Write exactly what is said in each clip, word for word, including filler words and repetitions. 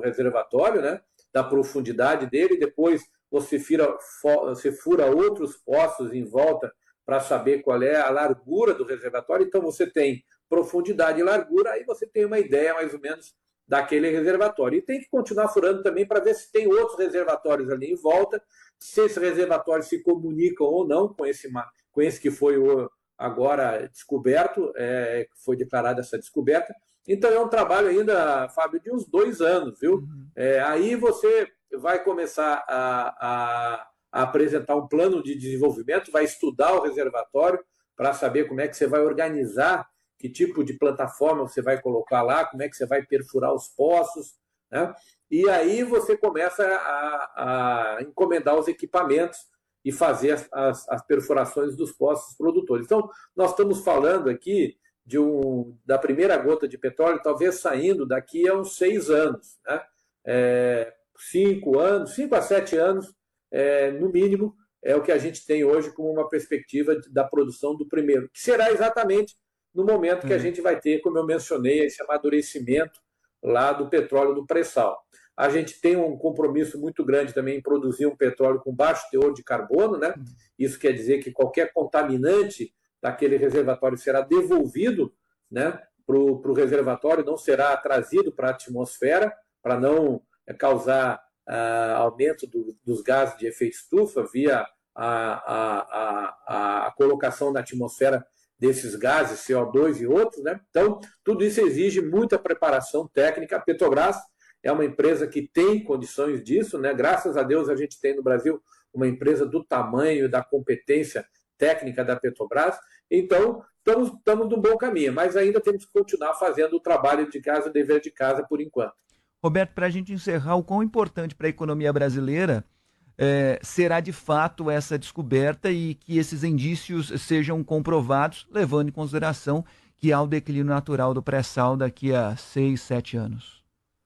reservatório, né, da profundidade dele, depois você fura, você fura outros poços em volta para saber qual é a largura do reservatório. Então você tem profundidade e largura, aí você tem uma ideia mais ou menos daquele reservatório. E tem que continuar furando também para ver se tem outros reservatórios ali em volta, se esses reservatórios se comunicam ou não com esse, com esse que foi o, agora descoberto, é, foi declarada essa descoberta. Então é um trabalho ainda, Fábio, de uns dois anos, viu? Uhum. É, aí você vai começar a, a, a apresentar um plano de desenvolvimento, vai estudar o reservatório para saber como é que você vai organizar, que tipo de plataforma você vai colocar lá, como é que você vai perfurar os poços, né? E aí você começa a, a encomendar os equipamentos e fazer as, as, as perfurações dos poços produtores. Então, nós estamos falando aqui de um, da primeira gota de petróleo, talvez saindo daqui a uns seis anos, né? É, cinco anos, cinco a sete anos, é, no mínimo, é o que a gente tem hoje como uma perspectiva da produção do primeiro, que será exatamente no momento que a gente vai ter, como eu mencionei, esse amadurecimento lá do petróleo do pré-sal. A gente tem um compromisso muito grande também em produzir um petróleo com baixo teor de carbono, né? Isso quer dizer que qualquer contaminante daquele reservatório será devolvido, né, para o reservatório, não será trazido para a atmosfera, para não causar uh, aumento do, dos gases de efeito estufa via a, a, a, a colocação na atmosfera desses gases, C O dois e outros, né? Então, tudo isso exige muita preparação técnica. A Petrobras é uma empresa que tem condições disso, né? Graças a Deus a gente tem no Brasil uma empresa do tamanho e da competência técnica da Petrobras. Então, estamos, estamos no bom caminho, mas ainda temos que continuar fazendo o trabalho de casa, o dever de casa por enquanto. Roberto, para a gente encerrar, o quão importante para a economia brasileira É, será de fato essa descoberta e que esses indícios sejam comprovados, levando em consideração que há o declínio natural do pré-sal daqui a seis, sete anos?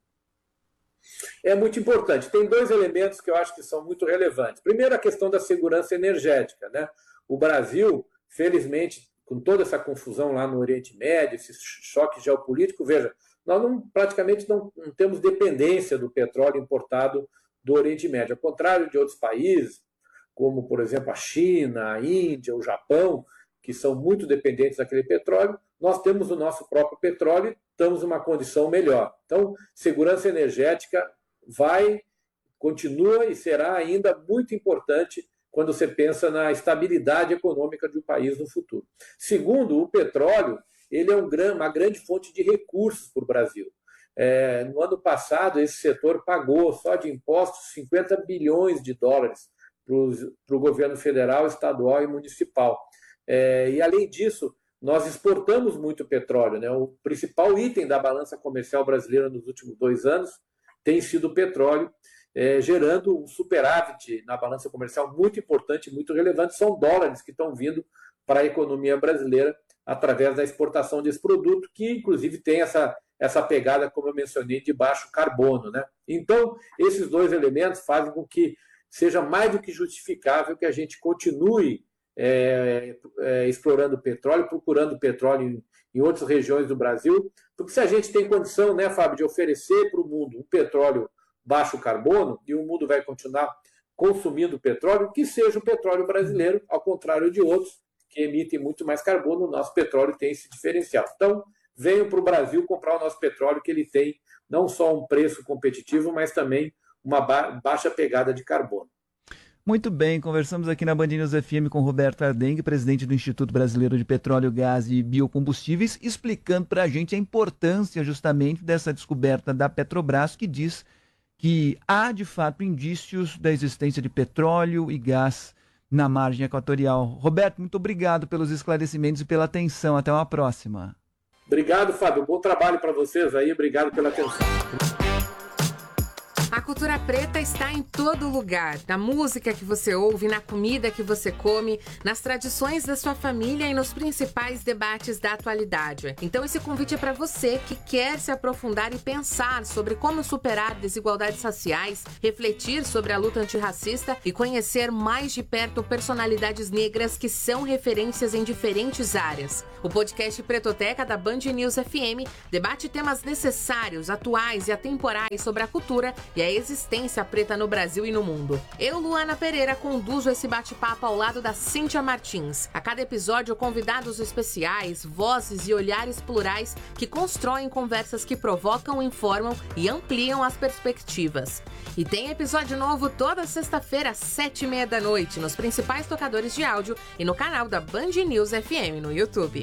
É muito importante. Tem dois elementos que eu acho que são muito relevantes. Primeiro, a questão da segurança energética, né? O Brasil, felizmente, com toda essa confusão lá no Oriente Médio, esse choque geopolítico, veja, nós não, praticamente não, não temos dependência do petróleo importado do Oriente Médio, ao contrário de outros países, como, por exemplo, a China, a Índia, o Japão, que são muito dependentes daquele petróleo, nós temos o nosso próprio petróleo e estamos em uma condição melhor. Então, segurança energética vai, continua e será ainda muito importante quando você pensa na estabilidade econômica de um país no futuro. Segundo, o petróleo, ele é um, uma grande fonte de recursos para o Brasil. É, no ano passado, esse setor pagou só de impostos cinquenta bilhões de dólares para o governo federal, estadual e municipal. É, e, além disso, nós exportamos muito petróleo, né? O principal item da balança comercial brasileira nos últimos dois anos tem sido o petróleo, é, gerando um superávit na balança comercial muito importante, muito relevante. São dólares que estão vindo para a economia brasileira através da exportação desse produto, que, inclusive, tem essa... essa pegada, como eu mencionei, de baixo carbono, né? Então, esses dois elementos fazem com que seja mais do que justificável que a gente continue é, é, explorando petróleo, procurando petróleo em, em outras regiões do Brasil, porque se a gente tem condição, né, Fábio, de oferecer para o mundo um petróleo baixo carbono, e o mundo vai continuar consumindo petróleo, que seja o petróleo brasileiro, ao contrário de outros que emitem muito mais carbono, o nosso petróleo tem esse diferencial. Então, venham para o Brasil comprar o nosso petróleo, que ele tem não só um preço competitivo, mas também uma ba- baixa pegada de carbono. Muito bem, conversamos aqui na Band News F M com Roberto Ardengue, presidente do Instituto Brasileiro de Petróleo, Gás e Biocombustíveis, explicando para a gente a importância justamente dessa descoberta da Petrobras, que diz que há de fato indícios da existência de petróleo e gás na margem equatorial. Roberto, muito obrigado pelos esclarecimentos e pela atenção. Até uma próxima. Obrigado, Fábio. Bom trabalho para vocês aí. Obrigado pela atenção. A cultura preta está em todo lugar, na música que você ouve, na comida que você come, nas tradições da sua família e nos principais debates da atualidade. Então esse convite é para você que quer se aprofundar e pensar sobre como superar desigualdades raciais, refletir sobre a luta antirracista e conhecer mais de perto personalidades negras que são referências em diferentes áreas. O podcast Pretoteca da Band News F M debate temas necessários, atuais e atemporais sobre a cultura e a existência preta no Brasil e no mundo. Eu, Luana Pereira, conduzo esse bate-papo ao lado da Cíntia Martins. A cada episódio, convidados especiais, vozes e olhares plurais que constroem conversas que provocam, informam e ampliam as perspectivas. E tem episódio novo toda sexta-feira às sete e meia da noite nos principais tocadores de áudio e no canal da Band News F M no YouTube.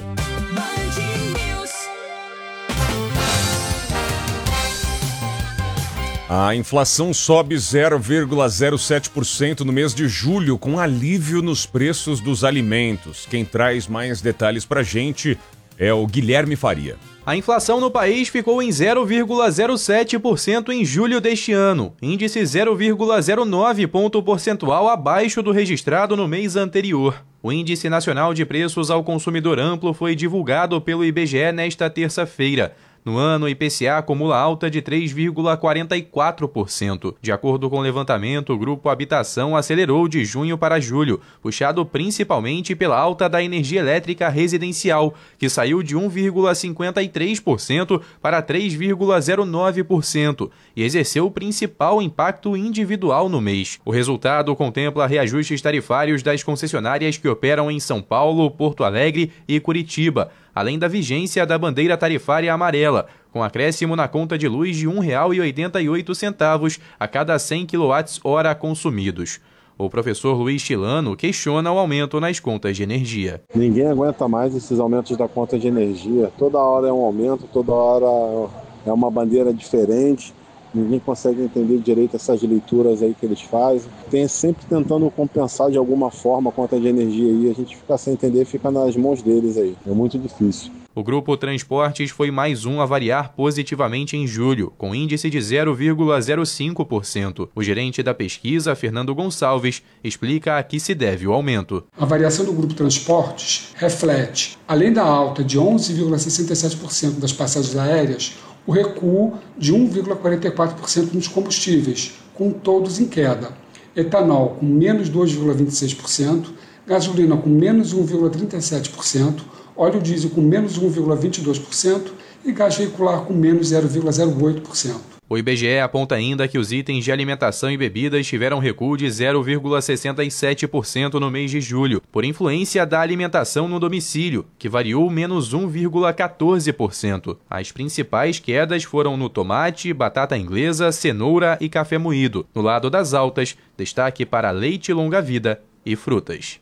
A inflação sobe zero vírgula zero sete por cento no mês de julho, com alívio nos preços dos alimentos. Quem traz mais detalhes pra gente é o Guilherme Faria. A inflação no país ficou em zero vírgula zero sete por cento em julho deste ano, índice zero vírgula zero nove ponto percentual abaixo do registrado no mês anterior. O Índice Nacional de Preços ao Consumidor Amplo foi divulgado pelo I B G E nesta terça-feira. No ano, o I P C A acumula alta de três vírgula quarenta e quatro por cento. De acordo com o levantamento, o Grupo Habitação acelerou de junho para julho, puxado principalmente pela alta da energia elétrica residencial, que saiu de um vírgula cinquenta e três por cento para três vírgula zero nove por cento e exerceu o principal impacto individual no mês. O resultado contempla reajustes tarifários das concessionárias que operam em São Paulo, Porto Alegre e Curitiba, além da vigência da bandeira tarifária amarela, com acréscimo na conta de luz de um real e oitenta e oito centavos a cada cem quilowatt-hora consumidos. O professor Luiz Chilano questiona o aumento nas contas de energia. Ninguém aguenta mais esses aumentos da conta de energia. Toda hora é um aumento, toda hora é uma bandeira diferente. Ninguém consegue entender direito essas leituras aí que eles fazem. Tem sempre tentando compensar de alguma forma a conta de energia aí. A gente fica sem entender, fica nas mãos deles aí. É muito difícil. O Grupo Transportes foi mais um a variar positivamente em julho, com índice de zero vírgula zero cinco por cento. O gerente da pesquisa, Fernando Gonçalves, explica a que se deve o aumento. A variação do Grupo Transportes reflete, além da alta de onze vírgula sessenta e sete por cento das passagens aéreas, o recuo de um vírgula quarenta e quatro por cento nos combustíveis, com todos em queda. Etanol com menos dois vírgula vinte e seis por cento, gasolina com menos um vírgula trinta e sete por cento, óleo diesel com menos um vírgula vinte e dois por cento e gás veicular com menos zero vírgula zero oito por cento. O I B G E aponta ainda que os itens de alimentação e bebidas tiveram recuo de zero vírgula sessenta e sete por cento no mês de julho, por influência da alimentação no domicílio, que variou menos um vírgula quatorze por cento. As principais quedas foram no tomate, batata inglesa, cenoura e café moído. No lado das altas, destaque para leite longa-vida e frutas.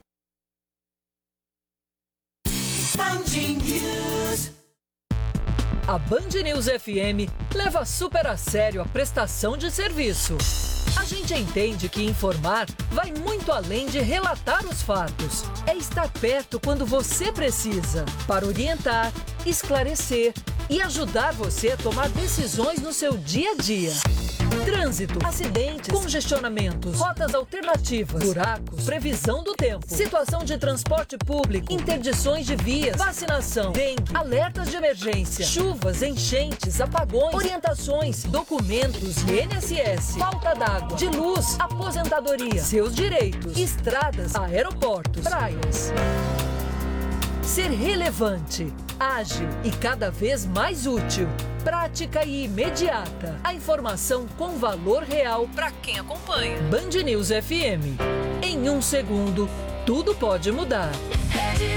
A Band News F M leva super a sério a prestação de serviço. A gente entende que informar vai muito além de relatar os fatos. É estar perto quando você precisa, para orientar, esclarecer e ajudar você a tomar decisões no seu dia a dia. Trânsito, acidentes, congestionamentos, rotas alternativas, buracos, previsão do tempo, situação de transporte público, interdições de vias, vacinação, dengue, alertas de emergência, chuvas, enchentes, apagões, orientações, documentos, I N S S, falta d'água, de luz, aposentadoria, seus direitos, estradas, aeroportos, praias. Ser relevante, ágil e cada vez mais útil. Prática e imediata. A informação com valor real para quem acompanha. Band News F M. Em um segundo, tudo pode mudar.